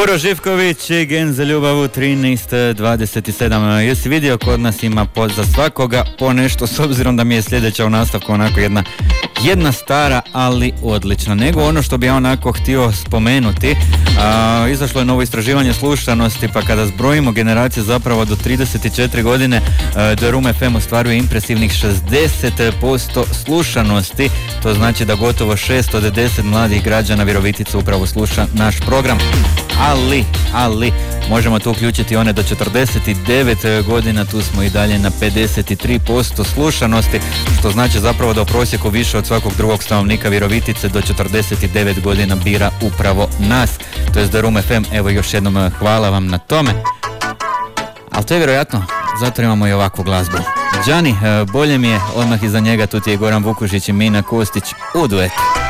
Uroš Živković i Gen za ljubav u 13:27. Jesi vidio, kod nas ima za svakoga po nešto, s obzirom da mi je sljedeća u nastavku onako jedna stara, ali odlična. Nego ono što bi ja onako htio spomenuti, izašlo je novo istraživanje slušanosti, pa kada zbrojimo generacije zapravo do 34 godine, The Room FM ostvaruje impresivnih 60% slušanosti. To znači da gotovo 6 od 10 mladih građana Virovitice upravo sluša naš program. Ali, možemo tu uključiti one do 49 godina, tu smo i dalje na 53% slušanosti, što znači zapravo da u prosjeku više od svakog drugog stanovnika Virovitice do 49 godina bira upravo nas, to je The Room FM. Evo još jednom hvala vam na tome. Ali to je vjerojatno, zato imamo i ovakvu glazbu. Đani, bolje mi je, odmah iza njega tu ti je Goran Vukušić i Mina Kostić u duetu.